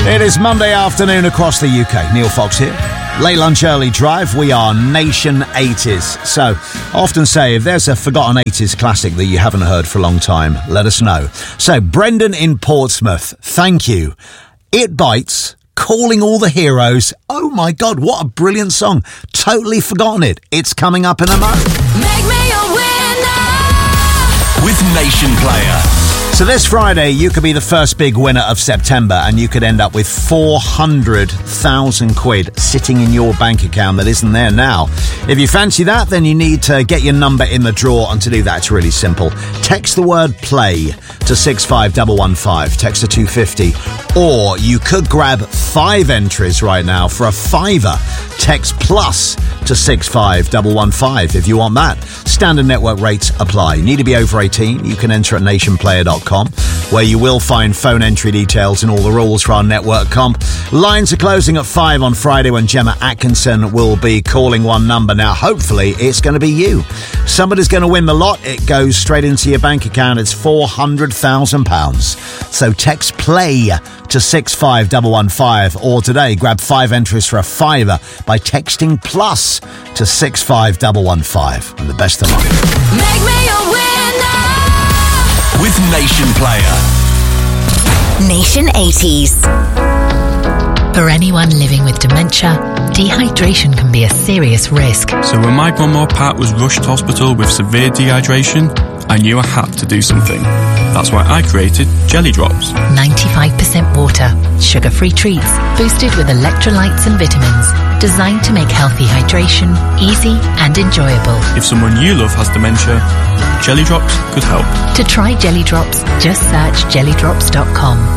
It is Monday afternoon across the UK. Neil Fox here. Late lunch, early drive. We are Nation 80s. So, I often say, if there's a forgotten 80s classic that you haven't heard for a long time, let us know. So, Brendan in Portsmouth, thank you. It Bites, Calling All the Heroes. Oh my God, what a brilliant song. Totally forgotten it. It's coming up in a moment. Make me a winner with Nation Player. So this Friday, you could be the first big winner of September and you could end up with 400,000 quid sitting in your bank account that isn't there now. If you fancy that, then you need to get your number in the draw, and to do that, it's really simple. Text the word play to 65115, text to 250, or you could grab 5 entries right now for a £5. Text plus to 65115 if you want that. Standard network rates apply. You need to be over 18. You can enter at nationplayer.com, where you will find phone entry details and all the rules for our network comp. Lines are closing at 5 on Friday when Gemma Atkinson will be calling one number. Now, hopefully, it's going to be you. Somebody's going to win the lot. It goes straight into your bank account. It's £400,000. So text play to 65115, or today grab 5 entries for a £5 by texting plus to 65115. And the best of luck. Make me a winner with Nation Player. Nation 80s. For anyone living with dementia, dehydration can be a serious risk. So when my grandma Pat was rushed to hospital with severe dehydration, I knew I had to do something. That's why I created Jelly Drops. 95% water, sugar-free treats, boosted with electrolytes and vitamins, designed to make healthy hydration easy and enjoyable. If someone you love has dementia, Jelly Drops could help. To try Jelly Drops, just search jellydrops.com.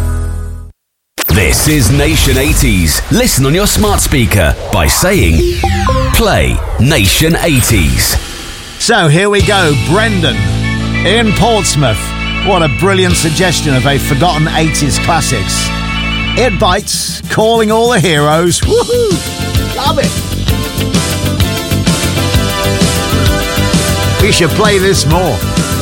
This is Nation 80s. Listen on your smart speaker by saying play Nation 80s. So here we go, Brendan in Portsmouth. What a brilliant suggestion of a forgotten 80s classics. It Bites, Calling All the Heroes. Woohoo! Love it. We should play this more.